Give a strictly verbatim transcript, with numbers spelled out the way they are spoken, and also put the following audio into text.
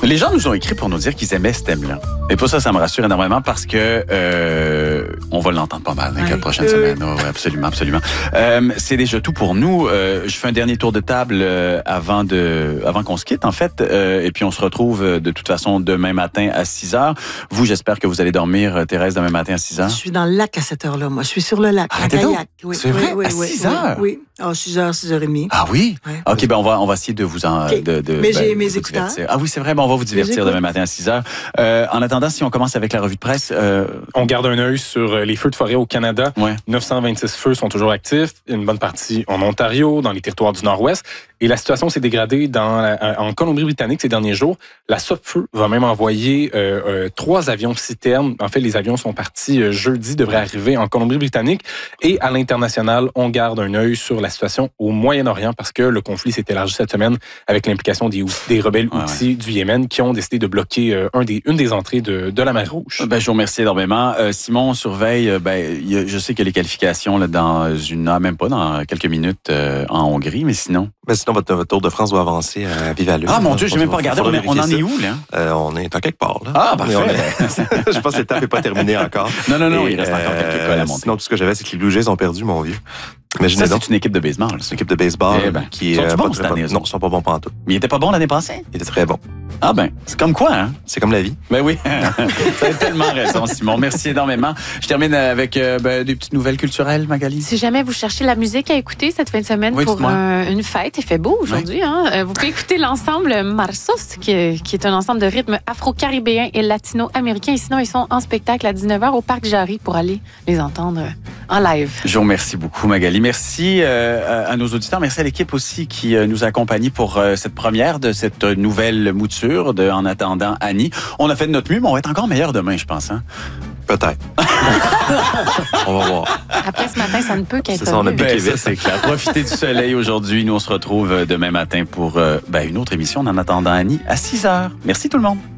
Les gens nous ont écrit pour nous dire qu'ils aimaient ce thème-là. Et pour ça, ça me rassure énormément parce que euh, on va l'entendre pas mal dans les quatre prochaines euh... semaines. Oh, ouais, absolument, absolument. Euh, c'est déjà tout pour nous. Euh, je fais un dernier tour de table euh, avant de, avant qu'on se quitte, en fait. Euh, et puis, on se retrouve euh, de toute façon demain matin à six heures. Vous, j'espère que vous allez dormir, Thérèse, demain matin à six heures. Je suis dans le lac à cette heure-là, moi. Je suis sur le lac, ah, à Gaillac. Oui, c'est vrai? Oui, à oui, six heures? Oui. oui. Ah, six heures, six heures trente. Ah oui? Ouais. OK, ben on va, on va essayer de vous en... Okay. De, de, Mais ben, j'ai mes écouteurs. Ah oui, c'est vrai. Ben, on va vous divertir demain matin à six heures. Euh, en attendant, si on commence avec la revue de presse... Euh... On garde un œil sur les feux de forêt au Canada. Ouais. neuf cent vingt-six feux sont toujours actifs. Une bonne partie en Ontario, dans les territoires du Nord-Ouest. Et la situation s'est dégradée dans la, en Colombie-Britannique ces derniers jours. La Sopfeu va même envoyer euh, euh, trois avions citernes. En fait, les avions sont partis euh, jeudi, devraient arriver en Colombie-Britannique. Et à l'international, on garde un œil sur la situation au Moyen-Orient parce que le conflit s'est élargi cette semaine avec l'implication des, des rebelles Houthis ouais, ouais. du Yémen qui ont décidé de bloquer euh, un des, une des entrées de, de la mer Rouge. Ben, je vous remercie énormément. Euh, Simon, on surveille. Euh, ben, y a, je sais qu'il y a les qualifications là, dans une heure, même pas, dans quelques minutes euh, en Hongrie, mais sinon... Ben, sinon, votre, votre Tour de France doit avancer à vive allure. Ah, mon Dieu, j'ai même pas regardé. On, on en est où, là? Euh, on est à quelque part, là. Ah, parfait. Est... je pense que l'étape n'est pas terminée encore. Non, non, non, Et, il reste euh, encore quelques cols à monter. Sinon, tout ce que j'avais, c'est que les Blue Jays ont perdu, mon vieux. Imaginez ça, donc. C'est une équipe de baseball. C'est une équipe de baseball eh ben, qui est sont euh, bons pas cette année. Non, ils sont pas bons pantoute. Mais ils étaient pas bons l'année passée? Ils étaient très bons. Ah ben, c'est comme quoi, hein? C'est comme la vie. Ben oui, tu as tellement raison, Simon. Merci énormément. Je termine avec euh, ben, des petites nouvelles culturelles, Magali. Si jamais vous cherchez la musique à écouter cette fin de semaine oui, pour euh, une fête, il fait beau aujourd'hui, oui. hein? Vous pouvez écouter l'ensemble Marsos, qui est, qui est un ensemble de rythmes afro-caribéens et latino-américains. Et sinon, ils sont en spectacle à dix-neuf heures au Parc Jarry pour aller les entendre en live. Je vous remercie beaucoup, Magali. Merci euh, à nos auditeurs. Merci à l'équipe aussi qui euh, nous accompagne pour euh, cette première de cette nouvelle mouture de En attendant Annie. On a fait de notre mieux, mais on va être encore meilleur demain, je pense. Hein? Peut-être. On va voir. Après ce matin, ça ne peut qu'être C'est ça, on a ben, ça, c'est clair. Profitez du soleil aujourd'hui. Nous, on se retrouve demain matin pour euh, ben, une autre émission d'En attendant Annie à six heures. Merci tout le monde.